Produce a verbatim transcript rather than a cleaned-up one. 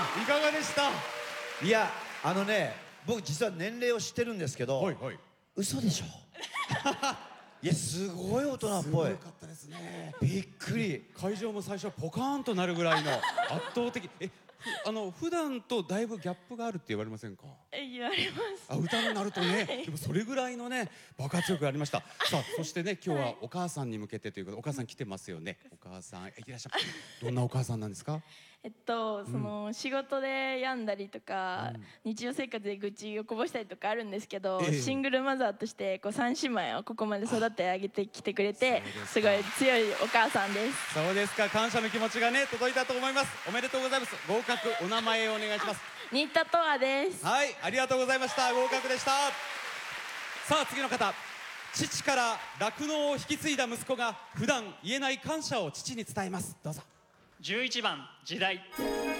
いかがでした？ いや、あのね、僕実は年齢を知ってるんですけど、 はいはい。 嘘でしょ。いや、すごい大人っすぽい。 ごかったですね。 びっくり。 会場も最初はポカーンとなるぐらいの圧倒的。え、ふあの普段とだいぶギャップがあるって言われませんか？ え、言われます。 あ、歌になるとね、でもそれぐらいのね爆発力がありました。さあ、そしてね、今日はお母さんに向けてということで、お母さん来てますよね。お母さんいらっしゃる。どんなお母さんなんですか？ えっと、その仕事で病んだりとか、日常生活で愚痴をこぼしたりとかあるんですけど、 ええシングルマザーとしてこう三姉妹をここまで育て上げてきてくれて、すごい強いお母さんです。 そうですか、感謝の気持ちがね届いたと思います。おめでとうございます。合格、お名前をお願いします。 新田とわです。 はい、ありがとうございました。合格でした。さあ、次の方。父から酪農を引き継いだ息子が普段言えない感謝を父に伝えます。どうぞ。 じゅういちばん時代。